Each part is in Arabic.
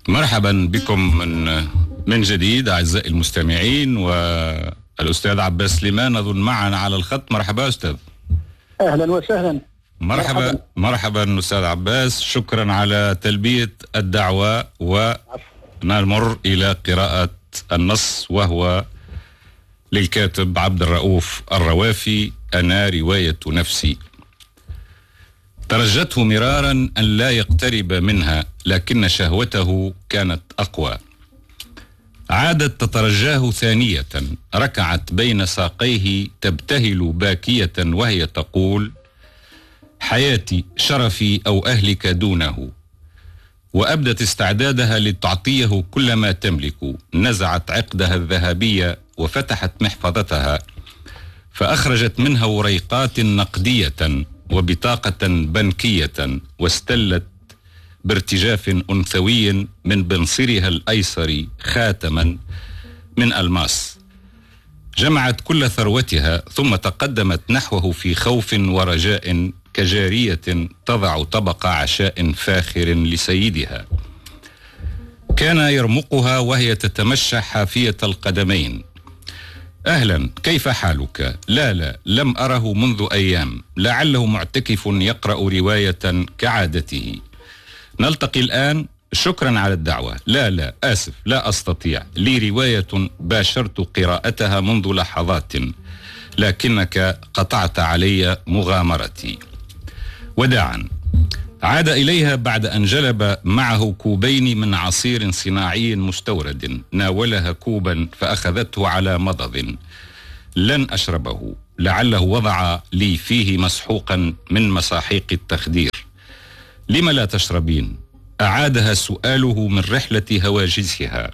مرحبا بكم من جديد أعزائي المستمعين، والأستاذ عباس سليمان أظن معنا على الخط. مرحبا أستاذ. أهلا وسهلا. مرحبا أستاذ عباس، شكرا على تلبية الدعوة، ونمر إلى قراءة النص، وهو للكاتب عبد الرؤوف الروافي: أنا رواية نفسي. ترجته مرارا أن لا يقترب منها، لكن شهوته كانت أقوى. عادت تترجاه ثانية، ركعت بين ساقيه تبتهل باكية وهي تقول: حياتي، شرفي أو أهلك دونه. وأبدت استعدادها لتعطيه كل ما تملك. نزعت عقدها الذهبية وفتحت محفظتها، فأخرجت منها وريقات نقدية وبطاقة بنكية، واستلت بارتجاف أنثوي من بنصرها الأيسر خاتما من ألماس. جمعت كل ثروتها ثم تقدمت نحوه في خوف ورجاء، كجارية تضع طبق عشاء فاخر لسيدها. كان يرمقها وهي تتمشى حافية القدمين: أهلا، كيف حالك؟ لا، لم أره منذ أيام، لعله معتكف يقرأ رواية كعادته. نلتقي الآن، شكرا على الدعوة. لا، آسف، لا أستطيع، لي رواية باشرت قراءتها منذ لحظات، لكنك قطعت علي مغامرتي. وداعا. عاد إليها بعد أن جلب معه كوبين من عصير صناعي مستورد. ناولها كوبا فأخذته على مضض. لن أشربه، لعله وضع لي فيه مسحوقا من مساحيق التخدير. لم لا تشربين؟ أعادها سؤاله من رحلة هواجسها.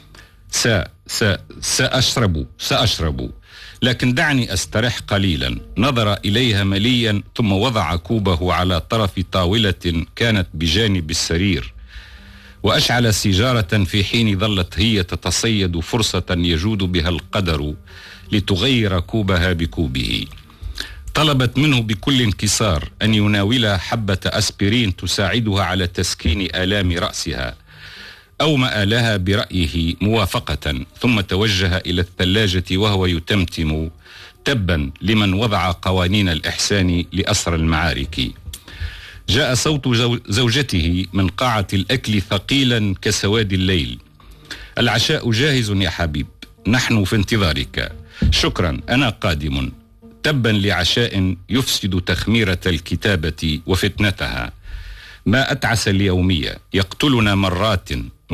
سأشرب، لكن دعني أسترح قليلا. نظر إليها مليا، ثم وضع كوبه على طرف طاولة كانت بجانب السرير، وأشعل سيجارة في حين ظلت هي تتصيد فرصة يجود بها القدر لتغير كوبها بكوبه. طلبت منه بكل انكسار أن يناولها حبة أسبرين تساعدها على تسكين آلام رأسها. أومأ لها برأيه موافقة، ثم توجه إلى الثلاجة وهو يتمتم: تبا لمن وضع قوانين الإحسان لأسر المعارك. جاء صوت زوجته من قاعة الأكل ثقيلا كسواد الليل: العشاء جاهز يا حبيب، نحن في انتظارك. شكرا، أنا قادم. تبا لعشاء يفسد تخميرة الكتابة وفتنتها. ما أتعس اليومية، يقتلنا مرات،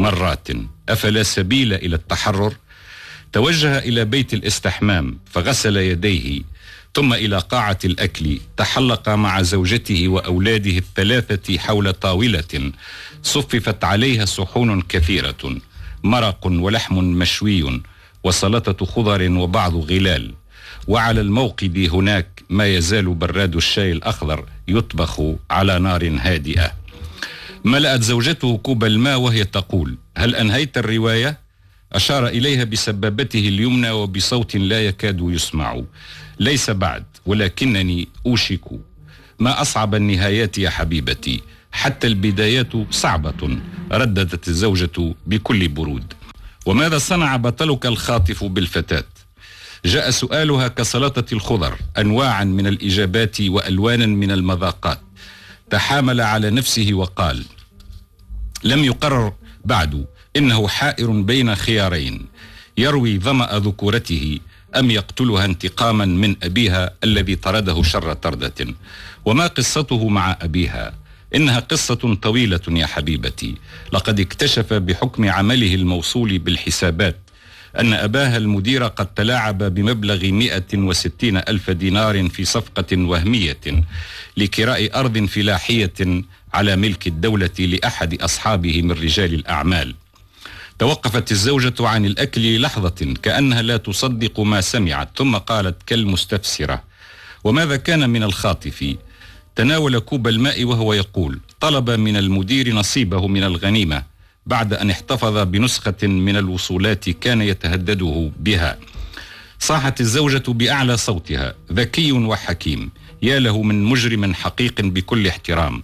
أفلا سبيل إلى التحرر؟ توجه إلى بيت الاستحمام فغسل يديه، ثم إلى قاعة الأكل. تحلق مع زوجته وأولاده الثلاثة حول طاولة صففت عليها صحون كثيرة: مرق ولحم مشوي وسلطة خضر وبعض غلال. وعلى الموقد هناك ما يزال براد الشاي الأخضر يطبخ على نار هادئة. ملأت زوجته كوب الماء وهي تقول: هل أنهيت الرواية؟ أشار إليها بسبابته اليمنى وبصوت لا يكاد يسمع: ليس بعد، ولكنني أوشك. ما أصعب النهايات يا حبيبتي، حتى البدايات صعبة، رددت الزوجة بكل برود. وماذا صنع بطلك الخاطف بالفتاة؟ جاء سؤالها كسلطة الخضر، أنواعا من الإجابات وألوانا من المذاقات. تحامل على نفسه وقال: لم يقرر بعد، إنه حائر بين خيارين: يروي ظمأ ذكورته، أم يقتلها انتقاما من أبيها الذي طرده شر طردة. وما قصته مع أبيها؟ إنها قصة طويلة يا حبيبتي. لقد اكتشف بحكم عمله الموصول بالحسابات أن أباها المدير قد تلاعب بمبلغ 160 ألف دينار في صفقة وهمية لكراء أرض فلاحية على ملك الدولة لأحد أصحابه من رجال الأعمال. توقفت الزوجة عن الأكل لحظة كأنها لا تصدق ما سمعت، ثم قالت كالمستفسرة: وماذا كان من الخاطف؟ تناول كوب الماء وهو يقول: طلب من المدير نصيبه من الغنيمة بعد أن احتفظ بنسخة من الوصولات كان يتهدده بها. صاحت الزوجة بأعلى صوتها: ذكي وحكيم، يا له من مجرم حقيق بكل احترام.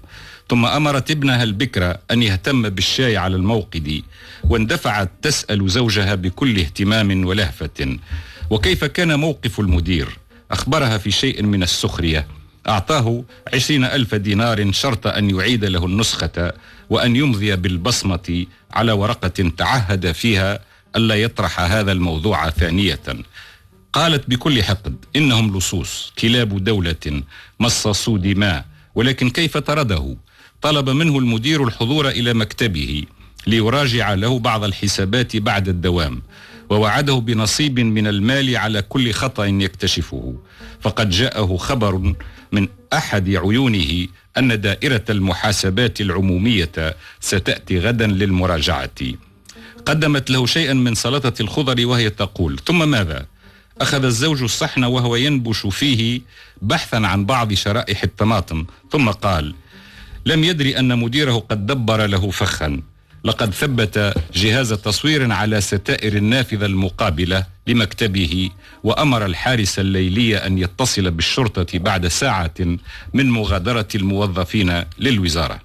ثم أمرت ابنها البكرة أن يهتم بالشاي على الموقد، واندفعت تسأل زوجها بكل اهتمام ولهفة وكيف كان موقف المدير. أخبرها في شيء من السخرية، أعطاه 20,000 دينار شرط أن يعيد له النسخة وأن يمضي بالبصمة على ورقة تعهد فيها ألا يطرح هذا الموضوع ثانية. قالت بكل حقد: إنهم لصوص كلاب دولة مصاصو دماء. ولكن كيف طرده؟ طلب منه المدير الحضور إلى مكتبه ليراجع له بعض الحسابات بعد الدوام، ووعده بنصيب من المال على كل خطأ يكتشفه. فقد جاءه خبر من أحد عيونه أن دائرة المحاسبات العمومية ستأتي غدا للمراجعة. قدمت له شيئا من سلطة الخضر وهي تقول: ثم ماذا؟ أخذ الزوج الصحن وهو ينبش فيه بحثا عن بعض شرائح الطماطم، ثم قال: لم يدري أن مديره قد دبر له فخا. لقد ثبت جهاز تصوير على ستائر النافذة المقابلة لمكتبه، وأمر الحارس الليلي أن يتصل بالشرطة بعد ساعة من مغادرة الموظفين للوزارة،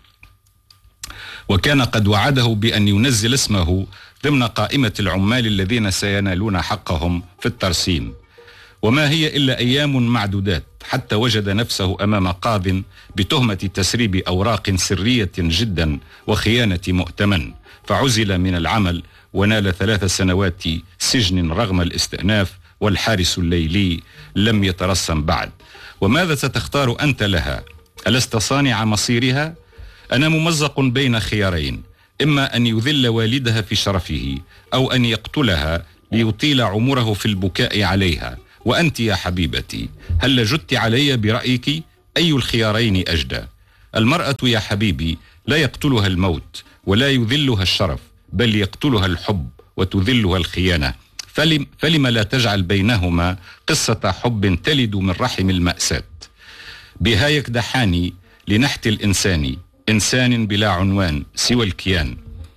وكان قد وعده بأن ينزل اسمه ضمن قائمة العمال الذين سينالون حقهم في الترسيم. وما هي إلا أيام معدودات حتى وجد نفسه أمام قاض بتهمة تسريب أوراق سرية جدا وخيانة مؤتمن، فعزل من العمل ونال 3 سنوات سجن رغم الاستئناف، والحارس الليلي لم يترسم بعد. وماذا ستختار أنت لها؟ ألست صانع مصيرها؟ أنا ممزق بين خيارين: إما أن يذل والدها في شرفه، أو أن يقتلها ليطيل عمره في البكاء عليها. وأنت يا حبيبتي، هل لجدت علي برأيك؟ أي الخيارين أجدى؟ المرأة يا حبيبي لا يقتلها الموت ولا يذلها الشرف، بل يقتلها الحب وتذلها الخيانة. فلم لا تجعل بينهما قصة حب تلد من رحم المأساة؟ بها يكدحان لنحت الإنسان، إنسان بلا عنوان سوى الكيان.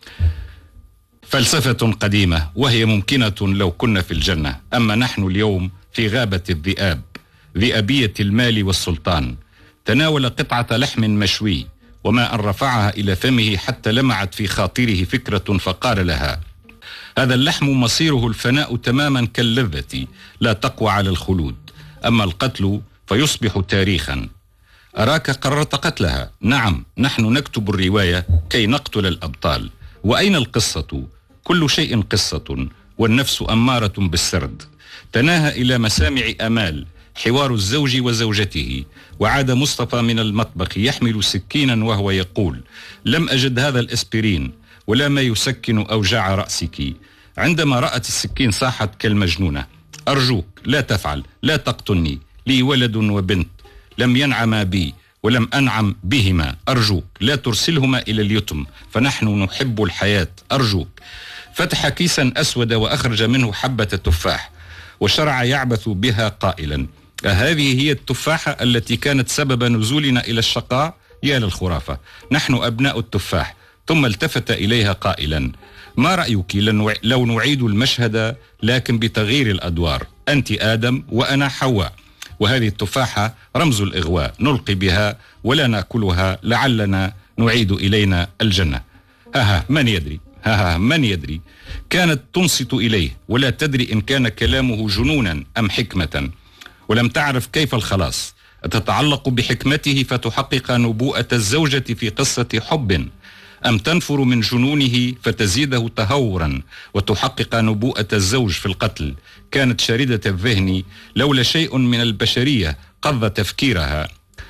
فلسفة قديمة وهي ممكنة لو كنا في الجنة، أما نحن اليوم في غابة الذئاب، ذئابية المال والسلطان. تناول قطعة لحم مشوي، وما أن رفعها إلى فمه حتى لمعت في خاطره فكرة فقال لها: هذا اللحم مصيره الفناء تماما كاللذة، لا تقوى على الخلود. أما القتل فيصبح تاريخا. أراك قررت قتلها. نعم، نحن نكتب الرواية كي نقتل الأبطال. وأين القصة؟ كل شيء قصة، والنفس أمارة بالسرد. تناهى إلى مسامع أمال حوار الزوج وزوجته، وعاد مصطفى من المطبخ يحمل سكينا وهو يقول: لم أجد هذا الإسبرين ولا ما يسكن أوجاع رأسك. عندما رأت السكين صاحت كالمجنونة: أرجوك لا تفعل، لا تقتلني، لي ولد وبنت لم ينعما بي ولم أنعم بهما. أرجوك لا ترسلهما إلى اليتم، فنحن نحب الحياة. أرجوك. فتح كيسا أسود وأخرج منه حبة تفاح، وشرع يعبث بها قائلا: أهذه هي التفاحة التي كانت سبب نزولنا إلى الشقاء؟ يا للخرافة، نحن أبناء التفاح. ثم التفت إليها قائلا: ما رأيك لو نعيد المشهد لكن بتغيير الأدوار؟ أنت آدم وأنا حواء، وهذه التفاحة رمز الإغواء، نلقي بها ولا نأكلها لعلنا نعيد إلينا الجنة. من يدري؟ من يدري؟ كانت تنصت إليه ولا تدري إن كان كلامه جنونا أم حكمة، ولم تعرف كيف الخلاص. أتتعلق بحكمته فتحقق نبوءة الزوجة في قصة حب، أم تنفر من جنونه فتزيده تهورا وتحقق نبوءة الزوج في القتل؟ كانت شاردة الذهن، لولا شيء من البشرية قضى تفكيرها،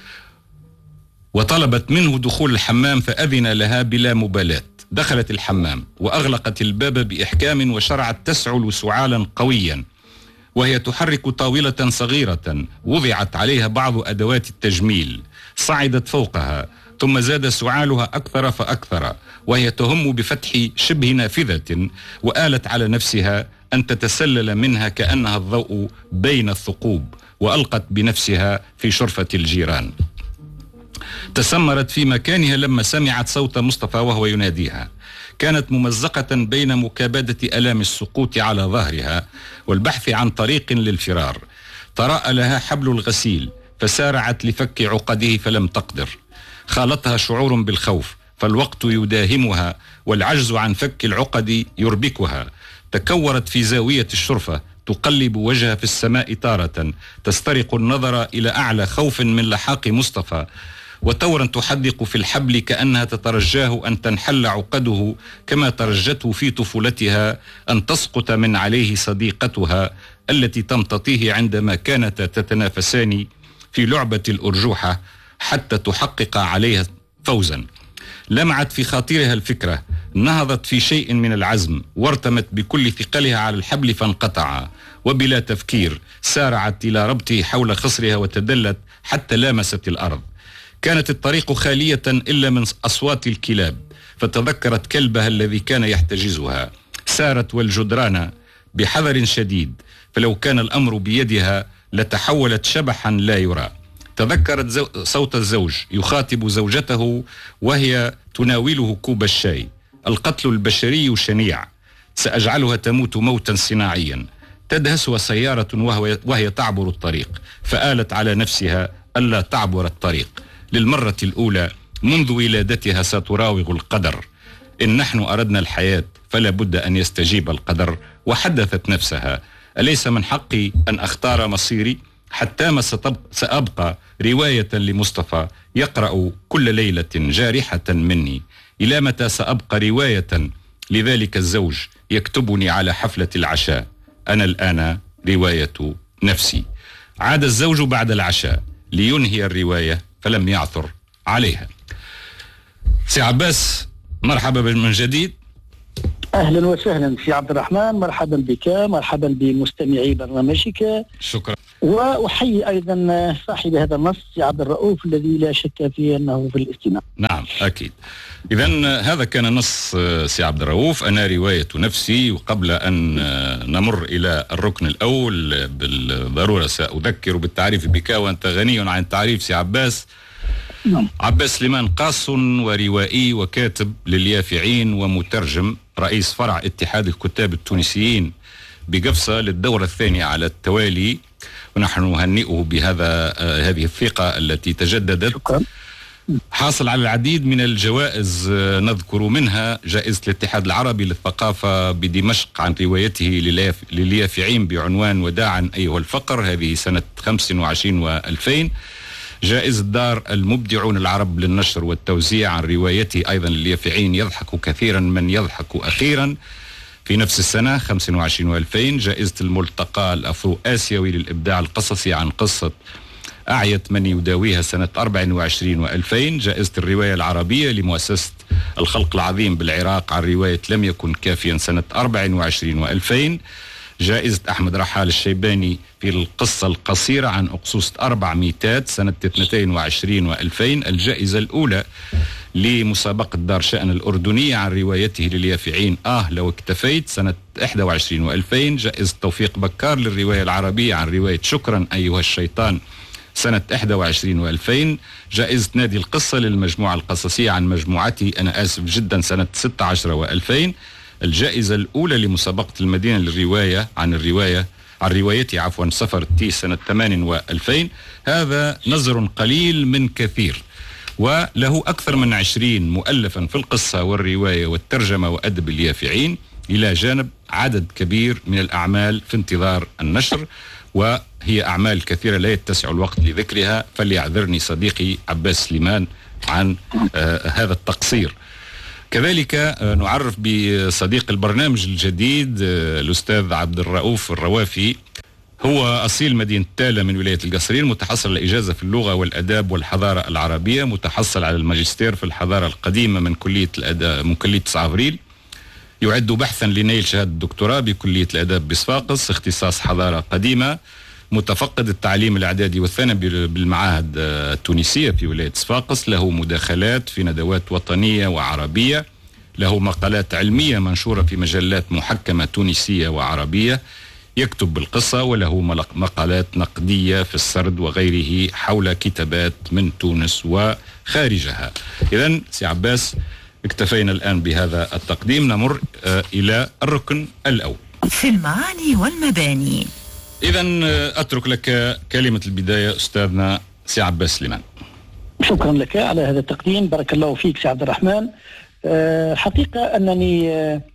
وطلبت منه دخول الحمام فأذن لها بلا مبالاة. دخلت الحمام وأغلقت الباب بإحكام وشرعت تسعل سعالا قويا، وهي تحرك طاولة صغيرة وضعت عليها بعض أدوات التجميل. صعدت فوقها ثم زاد سعالها أكثر فأكثر، وهي تهم بفتح شبه نافذة، وآلت على نفسها أن تتسلل منها كأنها الضوء بين الثقوب، وألقت بنفسها في شرفة الجيران. تسمرت في مكانها لما سمعت صوت مصطفى وهو يناديها. كانت ممزقة بين مكابدة ألام السقوط على ظهرها والبحث عن طريق للفرار. تراءى لها حبل الغسيل فسارعت لفك عقده فلم تقدر، خالطها شعور بالخوف، فالوقت يداهمها والعجز عن فك العقد يربكها. تكورت في زاوية الشرفة تقلب وجهها في السماء تارة، تسترق النظر إلى أعلى خوف من لحاق مصطفى، وتورا تحدق في الحبل كأنها تترجاه أن تنحل عقده كما ترجته في طفولتها أن تسقط من عليه صديقتها التي تمتطيه عندما كانتا تتنافسان في لعبة الأرجوحة حتى تحقق عليها فوزا. لمعت في خاطرها الفكرة، نهضت في شيء من العزم وارتمت بكل ثقلها على الحبل فانقطع، وبلا تفكير سارعت إلى ربطه حول خصرها وتدلت حتى لامست الأرض. كانت الطريق خالية إلا من أصوات الكلاب، فتذكرت كلبها الذي كان يحتجزها. سارت والجدران بحذر شديد، فلو كان الأمر بيدها لتحولت شبحا لا يرى. تذكرت صوت الزوج يخاطب زوجته وهي تناوله كوب الشاي: القتل البشري شنيع، سأجعلها تموت موتا صناعيا. تدهسها سيارة وهي تعبر الطريق، فآلت على نفسها ألا تعبر الطريق. للمرة الأولى منذ ولادتها ستراوغ القدر. إن نحن أردنا الحياة فلا بد أن يستجيب القدر. وحدثت نفسها: أليس من حقي أن أختار مصيري؟ حتى ما سأبقى رواية لمصطفى يقرأ كل ليلة جارحة مني. إلى متى سأبقى رواية لذلك الزوج يكتبني على حفلة العشاء؟ أنا الآن رواية نفسي. عاد الزوج بعد العشاء لينهي الرواية فلم يعثر عليها. سي عباس، مرحبا من جديد. أهلا وسهلا سي عبد الرحمن، مرحبا بك، مرحبا بمستمعي برنامجك. شكرا. وأحيي أيضا صاحب هذا النص سي عبد الرؤوف الذي لا شك فيه أنه في الاستماع. نعم أكيد. إذن هذا كان نص سي عبد الرؤوف، أنا رواية نفسي. وقبل أن نمر إلى الركن الأول بالضرورة سأذكر بالتعريف بك، وأنت غني عن التعريف سي عباس. نعم. عباس سليمان قاص وروائي وكاتب لليافعين ومترجم، رئيس فرع اتحاد الكتاب التونسيين بقفصة للدورة الثانية على التوالي، ونحن نهنئه بهذا هذه الثقة التي تجددت. شكرا. حاصل على العديد من الجوائز، نذكر منها جائزة الاتحاد العربي للثقافة بدمشق عن روايته لليافعين بعنوان وداعا أيها الفقر، هذه سنة 25 و2000. جائزة دار المبدعون العرب للنشر والتوزيع عن روايته أيضا لليافعين يضحك كثيرا من يضحك أخيرا في نفس السنة 25 و2000. جائزة الملتقى الأفرو آسيوي للإبداع القصصي عن قصة أعيت من يداويها سنة 24 و2000. جائزة الرواية العربية لمؤسسة الخلق العظيم بالعراق عن رواية لم يكن كافيا سنة 24 و2000. جائزة أحمد رحال الشيباني في القصة القصيرة عن أقصوصة 400 سنة 22 و2000. الجائزة الأولى لمسابقة دار شأن الأردنية عن روايته لليافعين لو اكتفيت سنة 21 و2000. جائزة توفيق بكار للرواية العربية عن رواية شكرا أيها الشيطان سنة 21 و2000. جائزة نادي القصة للمجموعة القصصية عن مجموعتي أنا آسف جدا سنة 16 و2000. الجائزة الأولى لمسابقة المدينة للرواية عن روايتي سفر التي سنة 8 و2000. هذا نظر قليل من كثير، وله أكثر من 20 مؤلفا في القصة والرواية والترجمة وأدب اليافعين، إلى جانب عدد كبير من الأعمال في انتظار النشر، وهي أعمال كثيرة لا يتسع الوقت لذكرها، فليعذرني صديقي عباس سليمان عن هذا التقصير. كذلك نعرف بصديق البرنامج الجديد الأستاذ عبد الرؤوف الروافي، هو أصيل مدينة تالة من ولاية القصرين، متحصل على الإجازة في اللغة والأداب والحضارة العربية، متحصل على الماجستير في الحضارة القديمة من كلية الأداب من كلية 9 أبريل، يعد بحثا لنيل شهادة الدكتوراه بكلية الأداب بصفاقس اختصاص حضارة قديمة، متفقد التعليم الإعدادي والثانوي بالمعاهد التونسية في ولاية صفاقس، له مداخلات في ندوات وطنية وعربية، له مقالات علمية منشورة في مجلات محكمة تونسية وعربية، يكتب بالقصة، وله مقالات نقدية في السرد وغيره حول كتابات من تونس وخارجها. إذن سي عباس اكتفينا الآن بهذا التقديم، نمر إلى الركن الأول في المعاني والمباني. إذن أترك لك كلمة البداية أستاذنا سي عباس سليمان. شكرا لك على هذا التقديم، بارك الله فيك سي عبد الرحمن. حقيقة أنني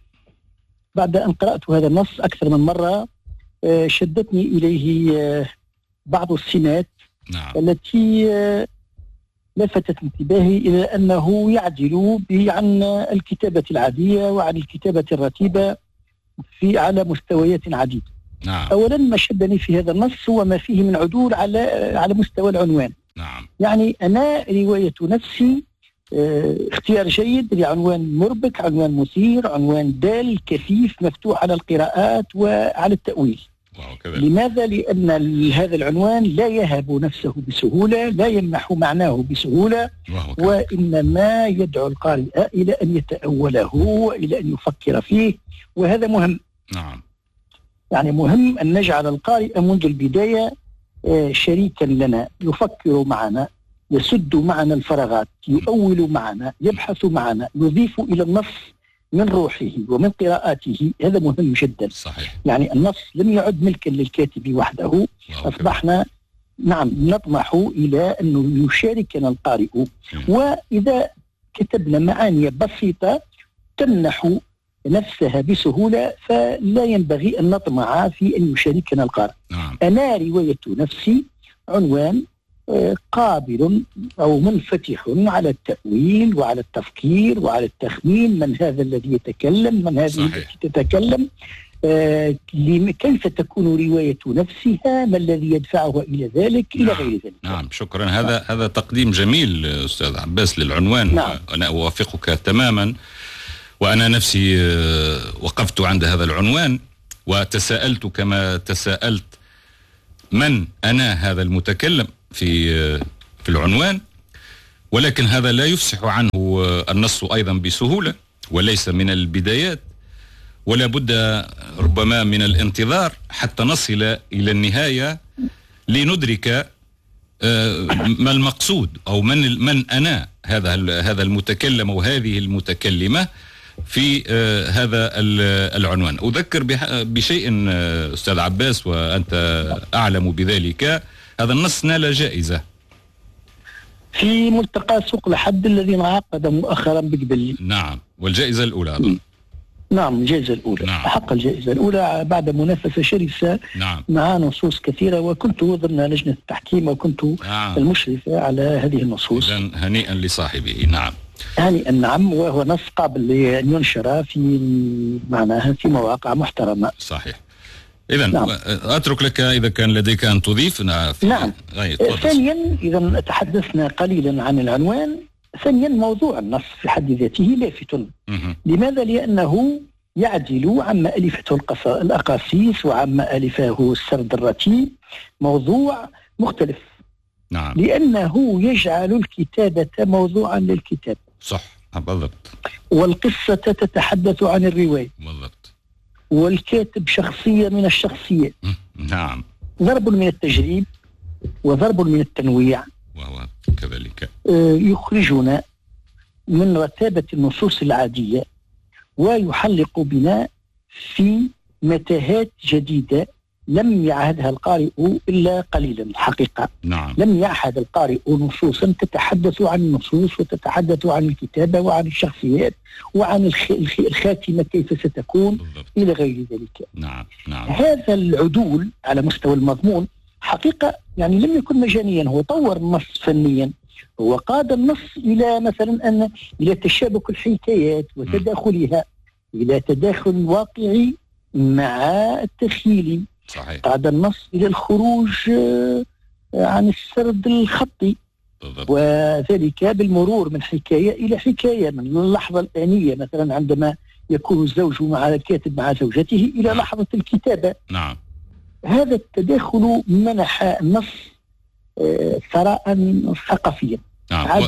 بعد أن قرأت هذا النص أكثر من مرة شدتني إليه بعض السمات التي لفتت انتباهي إلى أنه يعدل عن الكتابة العادية وعن الكتابة الرتيبة على مستويات عديدة. أولا ما شدني في هذا النص هو ما فيه من عدول على مستوى العنوان. يعني أنا رواية نفسي اختيار جيد لعنوان مربك، عنوان مثير، عنوان دال كثيف مفتوح على القراءات وعلى التأويل. لماذا؟ لأن هذا العنوان لا يهب نفسه بسهولة، لا يمنح معناه بسهولة، وإنما يدعو القارئ إلى أن يتأوله وإلى أن يفكر فيه، وهذا مهم. يعني مهم أن نجعل القارئ منذ البداية شريكا لنا، يفكر معنا، يسد معنا الفراغات، يؤول معنا، يبحث معنا، يضيف إلى النص من روحه ومن قراءاته. هذا مهم جدا. صحيح. يعني النص لم يعد ملكا للكاتب وحده، أصبحنا نطمح إلى أنه يشاركنا القارئ، وإذا كتبنا معاني بسيطة تمنح نفسها بسهولة فلا ينبغي أن نطمع في أن يشاركنا القارئ. أنا رواية نفسي عنوان قابل أو منفتح على التأويل وعلى التفكير وعلى التخمين، من هذا الذي يتكلم، من هذه التي تتكلم، كيف تكون رواية نفسها، ما الذي يدفعها إلى ذلك، إلى غير ذلك. نعم، شكرا. هذا تقديم جميل أستاذ عباس للعنوان. أنا أوافقك تماما، وأنا نفسي وقفت عند هذا العنوان وتساءلت كما تساءلت من أنا هذا المتكلم في العنوان، ولكن هذا لا يفسح عنه النص أيضا بسهولة، وليس من البدايات، ولا بد ربما من الانتظار حتى نصل إلى النهاية لندرك ما المقصود أو من أنا هذا المتكلم وهذه المتكلمة في هذا العنوان. أذكر بشيء أستاذ عباس وأنت أعلم بذلك، هذا النص نال جائزة في ملتقى سوق الحد الذي انعقد مؤخرا بقبلي. نعم، والجائزة الأولى. نعم، الجائزة الأولى. حق الجائزة الأولى بعد منافسة شرسة. مع نصوص كثيرة، وكنت ضمن لجنة التحكيم وكنت المشرفة على هذه النصوص. إذن هنيئا لصاحبه. نعم، هنيئا. نعم، وهو نص قابل لأن ينشر في معناها في مواقع محترمة. صحيح. إذن أترك لك إذا كان لديك أن تضيف. نعم. ثانيا، إذا تحدثنا قليلا عن العنوان، ثانيا موضوع النص في حد ذاته لافت. لماذا؟ لأنه يعدل عما ألفته الأقاصيص وعما ألفه السرد الرتيب، موضوع مختلف. نعم. لأنه يجعل الكتابة موضوعا للكتاب. صح، بالضبط. والقصة تتحدث عن الرواية. بالضبط. والكاتب شخصية من الشخصيات. نعم. ضرب من التجريب وضرب من التنويع، وهو كذلك يخرجنا من رتابة النصوص العادية ويحلق بنا في متاهات جديدة لم يعهدها القارئ إلا قليلا الحقيقة. نعم. لم يعهد القارئ نصوصا تتحدث عن النصوص وتتحدث عن الكتابة وعن الشخصيات وعن الخاتمة كيف ستكون. بالضبط. إلى غير ذلك. نعم. هذا العدول على مستوى المضمون حقيقة يعني لم يكن مجانيا، هو طور النص فنيا، هو قاد النص إلى مثلا إلى تشابك الحكايات وتداخلها، إلى تداخل واقعي مع التخيلي. صحيح. قاد النص إلى الخروج عن السرد الخطي. بالضبط. وذلك بالمرور من حكاية إلى حكاية، من اللحظة الآنية مثلا عندما يكون الزوج مع الكاتب مع زوجته إلى لحظة الكتابة. نعم. هذا التداخل منح النص ثراء ثقافيا. نعم.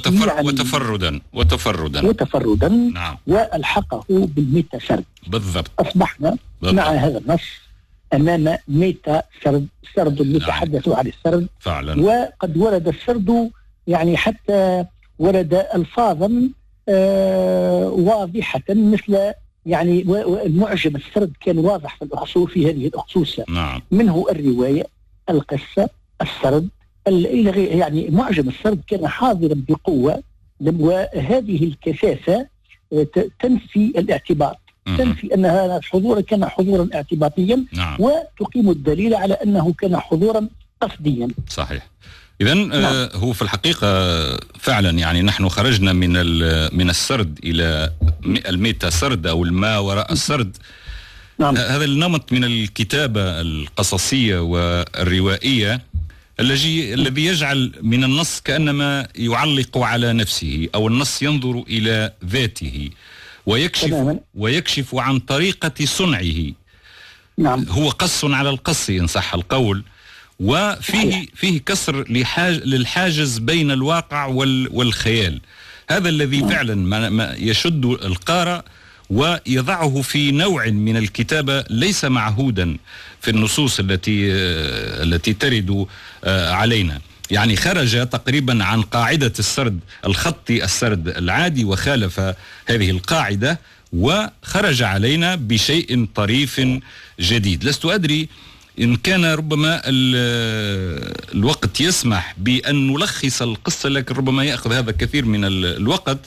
وتفردا. نعم. والحقه بالميتا سرد. بالضبط. أصبحنا مع هذا النص أمام ميتا سرد يتحدث عن السرد فعلا. وقد ورد السرد يعني حتى ورد ألفاظا واضحة، مثل يعني المعجم السرد كان واضح في هذه الأخصوصة. نعم. منه الرواية، القصة، السرد، يعني معجم السرد كان حاضرا بقوة، وهذه الكثافة تنفي الاعتباط، تنفي أن هذا الحضور كان حضورا اعتباطيا. نعم. وتقيم الدليل على أنه كان حضورا قصديا. صحيح. إذن هو في الحقيقة فعلا يعني نحن خرجنا من السرد إلى الميتا سرد أو ما وراء السرد. نعم. هذا النمط من الكتابة القصصية والروائية الذي يجعل من النص كأنما يعلق على نفسه، أو النص ينظر إلى ذاته ويكشف عن طريقة صنعه. نعم. هو قص على القص إن صح القول، وفيه كسر للحاجز بين الواقع والخيال. هذا الذي فعلا ما يشد القارئ ويضعه في نوع من الكتابة ليس معهودا في النصوص التي ترد علينا. يعني خرج تقريبا عن قاعدة السرد الخطي، السرد العادي، وخالف هذه القاعدة وخرج علينا بشيء طريف جديد. لست أدري إن كان ربما الوقت يسمح بأن نلخص القصة، لكن ربما يأخذ هذا كثير من الوقت.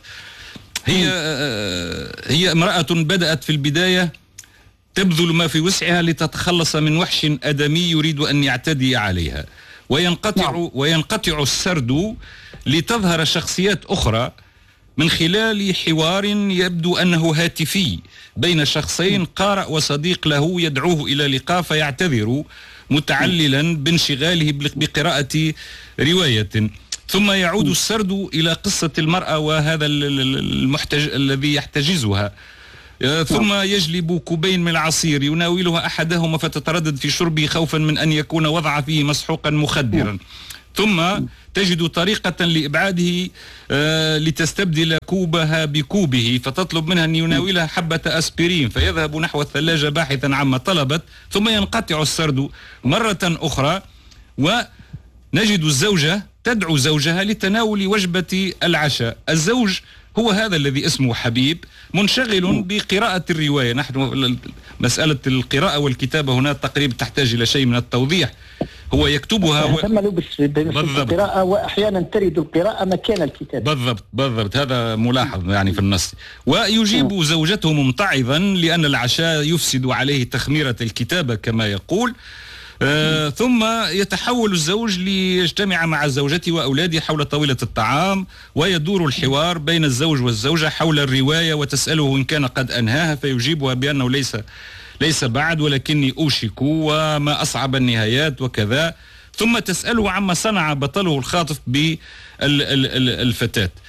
هي امرأة بدأت في البداية تبذل ما في وسعها لتتخلص من وحش آدمي يريد أن يعتدي عليها، وينقطع السرد لتظهر شخصيات أخرى من خلال حوار يبدو أنه هاتفي بين شخصين، قارئ وصديق له يدعوه إلى لقاء فيعتذر متعللا بانشغاله بقراءة رواية. ثم يعود السرد إلى قصة المرأة وهذا الذي يحتجزها، ثم يجلب كوبين من العصير يناولها أحدهما فتتردد في شربه خوفا من أن يكون وضع فيه مسحوقا مخدرا، ثم تجد طريقة لإبعاده لتستبدل كوبها بكوبه، فتطلب منها أن يناولها حبة أسبرين فيذهب نحو الثلاجة باحثا عما طلبت. ثم ينقطع السرد مرة أخرى ونجد الزوجة تدعو زوجها لتناول وجبة العشاء. الزوج هو هذا الذي اسمه حبيب منشغل بقراءة الرواية. نحن مسألة القراءة والكتابة هنا تقريبا تحتاج إلى شيء من التوضيح. هو يكتبها ثم لبس القراءة، وأحيانا ترد القراءة مكان الكتابة. بالضبط هذا ملاحظ يعني في النص. ويجيب زوجته ممتعضا لأن العشاء يفسد عليه تخميرة الكتابة كما يقول. ثم يتحول الزوج ليجتمع مع زوجته وأولاده حول طاولة الطعام، ويدور الحوار بين الزوج والزوجة حول الرواية، وتسأله إن كان قد أنهاها فيجيبها بأنه ليس بعد ولكني أوشك، وما أصعب النهايات وكذا. ثم تسأله عما صنع بطله الخاطف بالفتاة،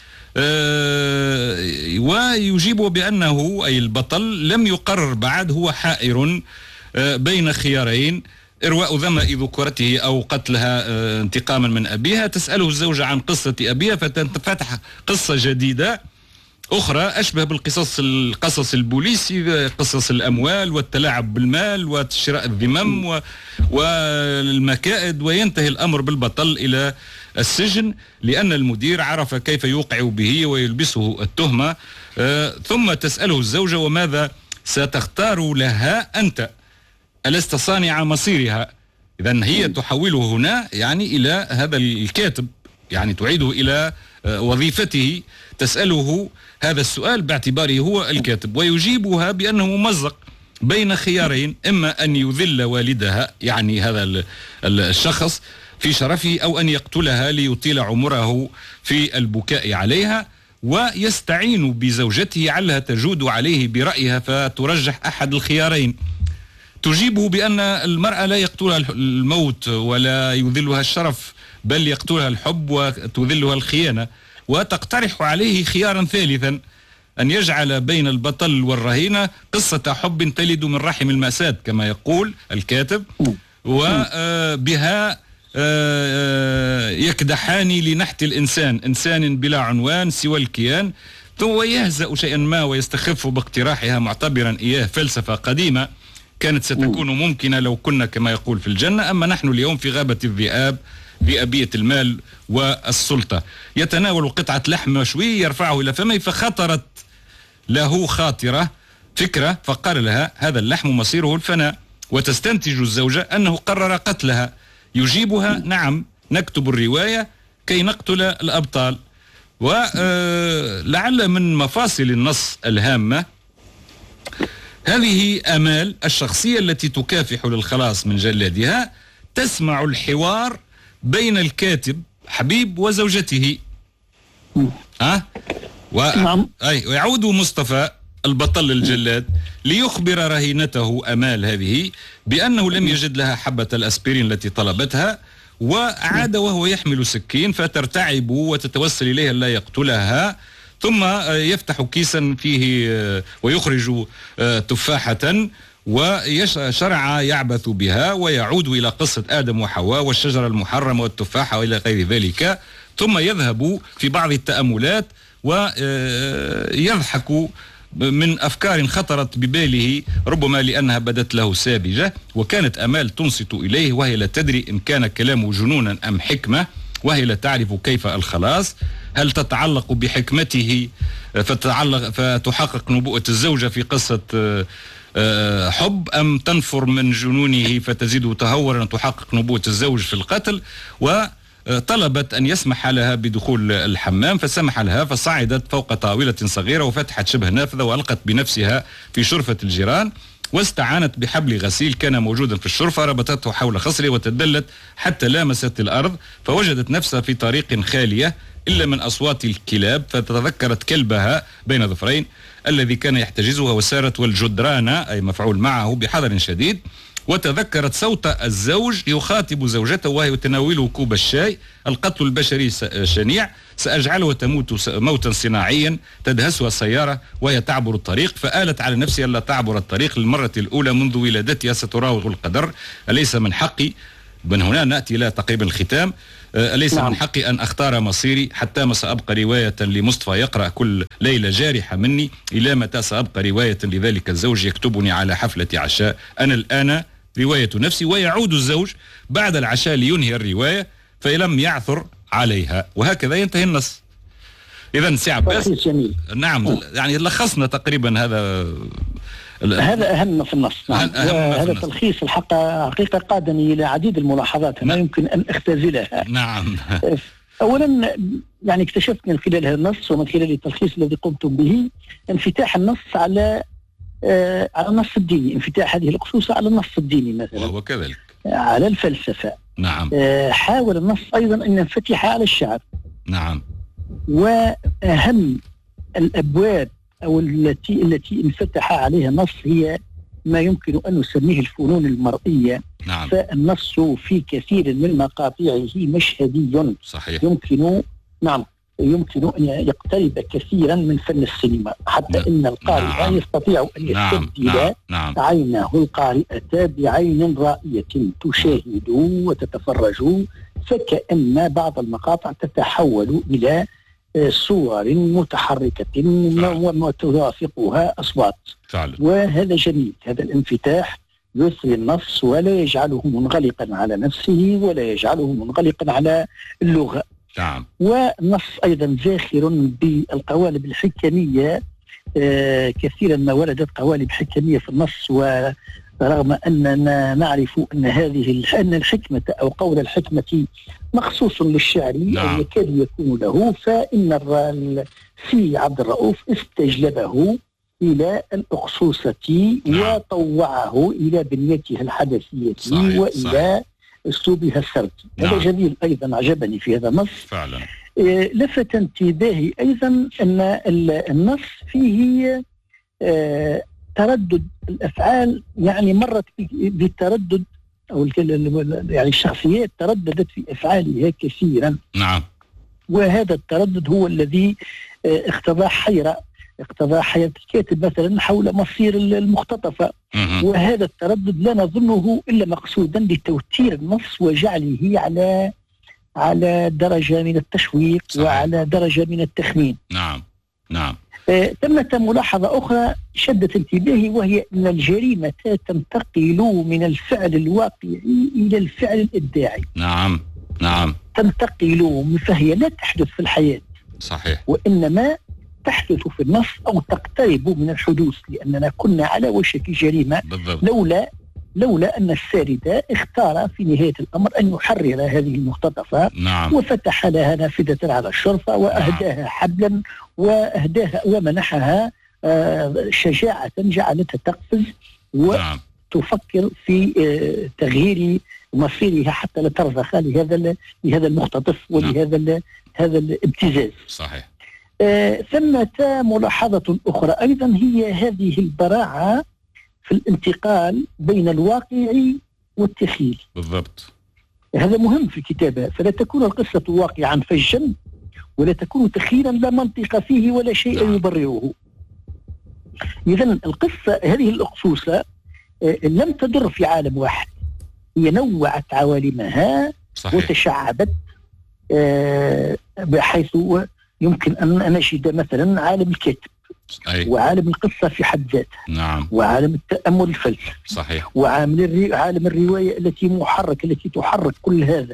ويجيبه بأنه أي البطل لم يقرر بعد، هو حائر بين خيارين: إرواء ذمة ذكورته أو قتلها انتقاما من أبيها. تسأله الزوجة عن قصة أبيها فتنفتح قصة جديدة أخرى أشبه القصص البوليسي، قصص الأموال والتلاعب بالمال وشراء الذمم والمكائد، وينتهي الأمر بالبطل إلى السجن لأن المدير عرف كيف يوقع به ويلبسه التهمة. ثم تسأله الزوجة: وماذا ستختار لها أنت؟ ألست صانع مصيرها؟ إذن هي تحوله هنا يعني إلى هذا الكاتب، يعني تعيده إلى وظيفته، تسأله هذا السؤال باعتباره هو الكاتب، ويجيبها بأنه ممزق بين خيارين: إما أن يذل والدها يعني هذا الشخص في شرفه، أو أن يقتلها ليطيل عمره في البكاء عليها، ويستعين بزوجته علها تجود عليه برأيها فترجح أحد الخيارين. تجيبه بأن المرأة لا يقتلها الموت ولا يذلها الشرف، بل يقتلها الحب وتذلها الخيانة، وتقترح عليه خيارا ثالثا: أن يجعل بين البطل والرهينة قصة حب تلد من رحم المأساة كما يقول الكاتب، وبها يكدحان لنحت الإنسان، إنسان بلا عنوان سوى الكيان. ثم يهزأ شيئا ما ويستخف باقتراحها معتبرا إياه فلسفة قديمة كانت ستكون ممكنة لو كنا كما يقول في الجنة، أما نحن اليوم في غابة الذئاب بأبية المال والسلطة. يتناول قطعة لحم مشوي يرفعه إلى فمه، فخطرت له خاطرة فكرة فقال لها: هذا اللحم مصيره الفناء. وتستنتج الزوجة أنه قرر قتلها. يجيبها: نعم، نكتب الرواية كي نقتل الأبطال. ولعل من مفاصل النص الهامة هذه آمال الشخصية التي تكافح للخلاص من جلادها تسمع الحوار بين الكاتب حبيب وزوجته. ويعود مصطفى البطل الجلاد ليخبر رهينته أمال هذه بأنه لم يجد لها حبة الأسبرين التي طلبتها، وعاد وهو يحمل سكين فترتعب وتتوسل إليها لا يقتلها، ثم يفتح كيسا فيه ويخرج تفاحة وشرع يعبث بها، ويعود إلى قصة آدم وحواء والشجرة المحرمة والتفاحة وإلى غير ذلك، ثم يذهب في بعض التأملات ويضحك من أفكار خطرت بباله ربما لأنها بدت له ساذجة، وكانت آمال تنصت إليه وهي لا تدري إن كان كلامه جنونا أم حكمة، وهي لا تعرف كيف الخلاص، هل تتعلق بحكمته فتحقق نبوءة الزوجة في قصة حب، أم تنفر من جنونه فتزيد تهورا تحقق نبوءة الزوج في القتل. وطلبت أن يسمح لها بدخول الحمام فسمح لها، فصعدت فوق طاولة صغيرة وفتحت شبه نافذة وألقت بنفسها في شرفة الجيران، واستعانت بحبل غسيل كان موجودا في الشرفة، ربطته حول خصره وتدلت حتى لامست الأرض، فوجدت نفسها في طريق خالية إلا من أصوات الكلاب، فتذكرت كلبها بين ظفرين الذي كان يحتجزها، وسارت والجدران أي مفعول معه بحذر شديد، وتذكرت صوت الزوج يخاطب زوجته وهي تناوله كوب الشاي: القتل البشري شنيع، سأجعله تموت موتا صناعيا تدهسها السيارة وهي تعبر الطريق. فآلت على نفسها ألا تعبر الطريق للمرة الأولى منذ ولادتها، ستراوغ القدر. أليس من حقي، من هنا نأتي إلى تقريبا الختام، أليس من حقي أن أختار مصيري؟ حتى ما سأبقى رواية لمصطفى يقرأ كل ليلة جارحة مني؟ إلى متى سأبقى رواية لذلك الزوج يكتبني على حفلة عشاء؟ أنا الآن رواية نفسي. ويعود الزوج بعد العشاء لينهي الرواية فلم يعثر عليها، وهكذا ينتهي النص. إذا سي عباس، نعم، يعني لخصنا تقريبا هذا أهم في النص. نعم. هذا تلخيص حقيقة قادني إلى عديد الملاحظات لا يمكن أن أختزلها. نعم. أولا يعني اكتشفت من خلال هذا النص ومن خلال التلخيص الذي قمت به انفتاح النص على النص الديني، انفتاح هذه الأقصوصة على النص الديني مثلا، وكذلك على الفلسفة. نعم. حاول النص أيضا أن ينفتح على الشعر. نعم. وأهم الأبواب أو التي انفتح عليها النص هي ما يمكن أن نسميه الفنون المرئية. نعم. فالنص في كثير من مقاطعه مشهدي. صحيح. يمكن أن يقترب كثيرا من فن السينما، حتى إن القارئ يستطيع أن يستبدل عينه القارئة بعين رائية تشاهد وتتفرج، فكأن بعض المقاطع تتحول إلى صور متحركة وترافقها أصوات فعلا. وهذا جميل، هذا الانفتاح يثري النص ولا يجعله منغلقا على نفسه ولا يجعله منغلقا على اللغة. نعم. والنص أيضا زاخر بالقوالب الحكمية، كثيرا ما وردت قوالب حكمية في النص، ورغم أننا نعرف أن الحكمة أو قول الحكمة مخصوص للشعر أو يكاد يكون له، فإن سي عبد الرؤوف استجلبه إلى الأقصوصة وطوعه إلى بنيتها الحدثية وإلى أسلوبها السردي. هذا جميل أيضا، عجبني في هذا النص فعلا. لفت انتباهي أيضا أن النص فيه تردد الأفعال، يعني مرت بالتردد أو يعني الشخصيات ترددت في أفعالها كثيرا. نعم. وهذا التردد هو الذي اقتضى حيرة الكاتب مثلا حول مصير المختطفة. وهذا التردد لا نظنه إلا مقصودا لتوتير النص وجعله على درجة من التشويق. صحيح. وعلى درجة من التخمين. نعم. نعم. ثمة ملاحظة أخرى شدت انتباهي، وهي أن الجريمة تنتقل من الفعل الواقعي إلى الفعل الإبداعي. نعم. نعم. تنتقل، فهي لا تحدث في الحياة. صحيح. وإنما تحدث في النص أو تقترب من الحدوث، لأننا كنا على وشك جريمة بالضبط. لولا لولا أن السارد اختار في نهاية الأمر أن يحرر هذه المختطفة. نعم. وفتح لها نافذة على الشرطة وأهداها حبلا وأهداها ومنحها شجاعة جعلتها تقفز وتفكر في تغيير مصيرها حتى لا ترضخ لهذا المختطف ولهذا الابتزاز. صحيح. ثمة ملاحظة أخرى أيضا هي هذه البراعة في الانتقال بين الواقع والتخيل. بالضبط. هذا مهم في الكتابة، فلا تكون القصة واقعا فجا ولا تكون تخيلا لا منطق فيه ولا شيء يبرره. إذا القصة هذه الأقصوصة لم تدر في عالم واحد، هي نوعت عوالمها. صحيح. وتشعبت بحيث يمكن أن نجد مثلا عالم الكاتب وعالم القصة في حد ذاتها. نعم. وعالم التأمل الفلسفي. صحيح. عالم الرواية التي تحرك كل هذا.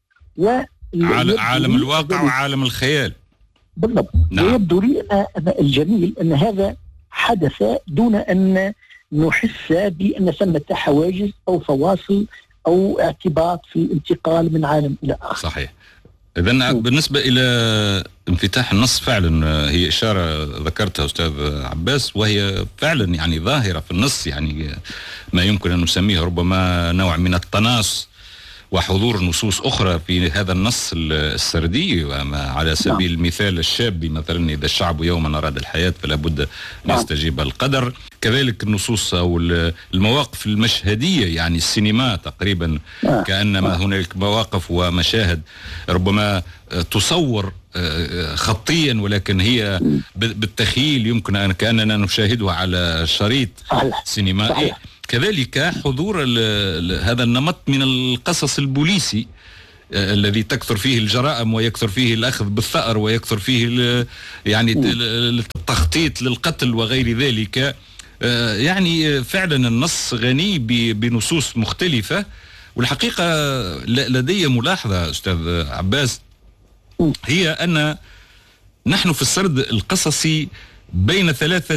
عالم الواقع وعالم الخيال. بالضبط. نعم. ويبدو لي أن الجميل أن هذا حدث دون أن نحس بأن ثمة حواجز أو فواصل أو اعتباط في الانتقال من عالم إلى آخر. صحيح. إذن بالنسبة إلى انفتاح النص فعلا هي إشارة ذكرتها أستاذ عباس، وهي فعلا يعني ظاهرة في النص، يعني ما يمكن أن نسميه ربما نوع من التناص وحضور نصوص أخرى في هذا النص السردي. على سبيل المثال الشاب مثلا إذا الشعب يوما أراد الحياة فلا بد أن يستجيب القدر. كذلك النصوص أو المواقف المشهدية، يعني السينما تقريبا كأنما هنالك مواقف ومشاهد ربما تصور خطيا ولكن هي بالتخيل يمكن أن كأننا نشاهدها على شريط سينمائي. كذلك حضور هذا النمط من القصص البوليسي الذي تكثر فيه الجرائم ويكثر فيه الأخذ بالثأر ويكثر فيه يعني التخطيط للقتل وغير ذلك. يعني فعلا النص غني بنصوص مختلفة. والحقيقة لدي ملاحظة أستاذ عباس، هي أن نحن في السرد القصصي بين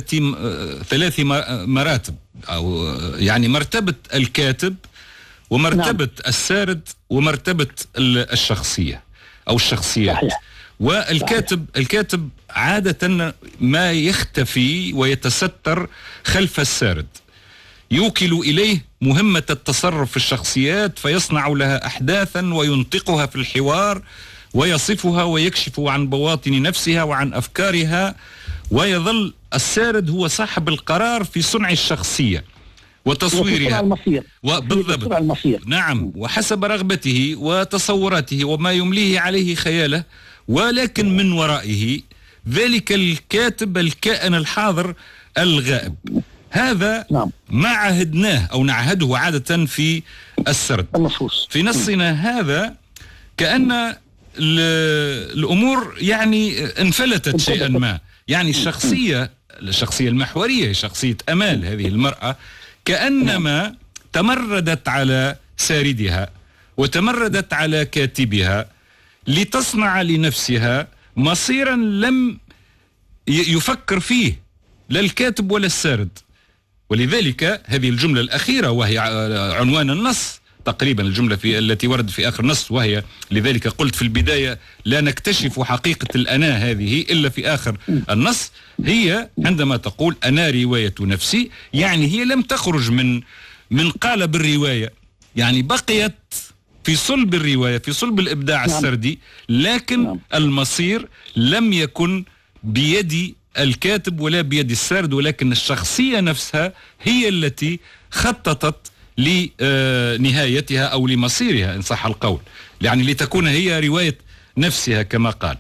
ثلاث مراتب، أو يعني مرتبة الكاتب ومرتبة السارد ومرتبة الشخصية أو الشخصيات. صحيح. الكاتب عادة ما يختفي ويتستر خلف السارد، يوكل إليه مهمة التصرف في الشخصيات فيصنع لها أحداثا وينطقها في الحوار ويصفها ويكشف عن بواطن نفسها وعن أفكارها، ويظل السارد هو صاحب القرار في صنع الشخصية وتصويرها بالضبط. نعم، وحسب رغبته وتصوراته وما يمليه عليه خياله، ولكن من ورائه ذلك الكاتب الكائن الحاضر الغائب. هذا ما عهدناه أو نعهده عادة في السرد. في نصنا هذا كأن الأمور يعني انفلتت شيئا ما. يعني الشخصية المحورية شخصية أمال، هذه المرأة كأنما تمردت على ساردها وتمردت على كاتبها لتصنع لنفسها مصيرا لم يفكر فيه لا الكاتب ولا السارد. ولذلك هذه الجملة الأخيرة وهي عنوان النص تقريبا، الجملة التي ورد في آخر النص، وهي لذلك قلت في البداية لا نكتشف حقيقة الأنا هذه إلا في آخر النص، هي عندما تقول أنا رواية نفسي، يعني هي لم تخرج من قالب الرواية، يعني بقيت في صلب الرواية في صلب الإبداع السردي، لكن المصير لم يكن بيد الكاتب ولا بيد السارد، ولكن الشخصية نفسها هي التي خططت لنهايتها أو لمصيرها إن صح القول، يعني لتكون هي رواية نفسها كما قال.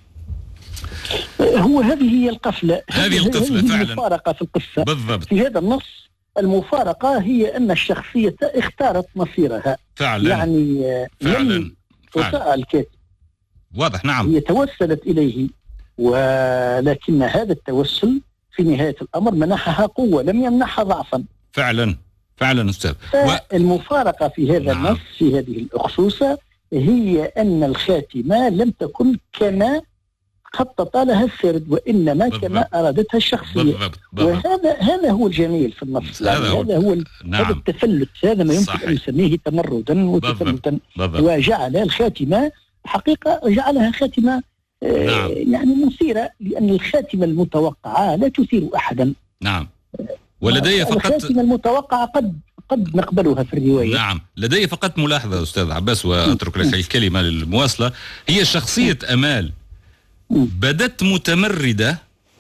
هذه هي القفلة، هذه فعلا المفارقة في القصة بالضبط. في هذا النص المفارقة هي أن الشخصية اختارت مصيرها فعلا، يعني فعلا الكاتب واضح. نعم، هي توسلت إليه، ولكن هذا التوسل في نهاية الأمر منحها قوة لم يمنحها ضعفا. فعلا أستاذ. المفارقة في هذا النص في هذه الأخصوصة هي أن الخاتمة لم تكن كما خطط لها السرد، وإنما بالضبط. كما أرادتها الشخصية. بالضبط. وهذا هو الجميل في النص، هذا هو هذا التفلت، هذا ما يمكن أن يسميه تمردا وتفلتا. وجعل الخاتمة حقيقة، جعلها خاتمة يعني مثيرة، لأن الخاتمة المتوقعة لا تثير أحدا. نعم. ولدي فقط الخاتمة المتوقعة قد نقبلها في الرواية. نعم. لدي فقط ملاحظة أستاذ عباس وأترك لك الكلمة للمواصلة. هي شخصية أمال بدت متمردة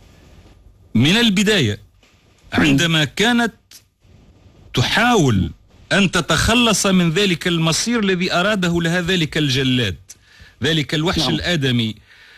من البداية، عندما كانت تحاول أن تتخلص من ذلك المصير الذي أراده لها ذلك الجلاد، ذلك الوحش الآدمي،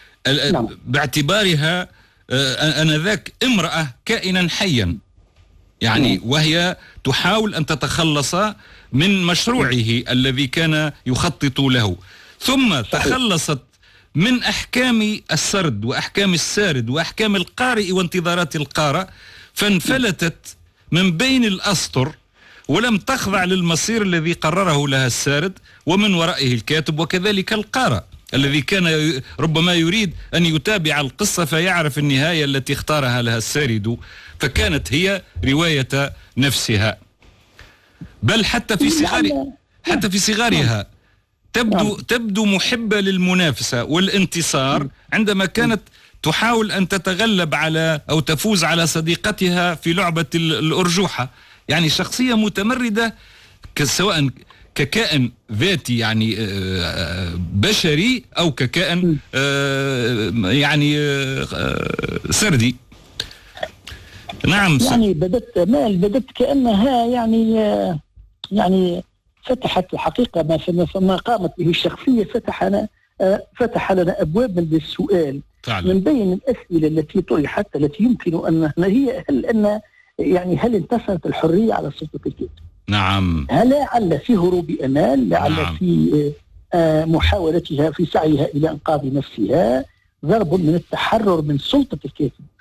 باعتبارها أنذاك امرأة كائنا حيا، يعني وهي تحاول أن تتخلص من مشروعه الذي كان يخطط له، ثم تخلصت من أحكام السرد وأحكام السارد وأحكام القارئ وانتظارات القارئ، فانفلتت من بين الأسطر ولم تخضع للمصير الذي قرره لها السارد ومن ورائه الكاتب، وكذلك القارئ الذي كان ربما يريد أن يتابع القصة فيعرف النهاية التي اختارها لها السارد، فكانت هي رواية نفسها. بل حتى في صغارها تبدو محبة للمنافسة والانتصار، عندما كانت تحاول أن تتغلب على أو تفوز على صديقتها في لعبة الأرجوحة. يعني شخصية متمردة، سواء ككائن ذاتي يعني بشري أو ككائن يعني سردي. نعم. يعني بدت كأنها يعني فتحت الحقيقة ما قامت به الشخصية، فتح لنا أبواب من السؤال فعلا. من بين الأسئلة التي طرحت التي يمكن أن هي هل انتصرت الحرية على سلطة الكاتب؟ نعم. لعل في هروب أمال، لعل في محاولتها في سعيها إلى إنقاذ نفسها ضرب من التحرر من سلطة الكاتب.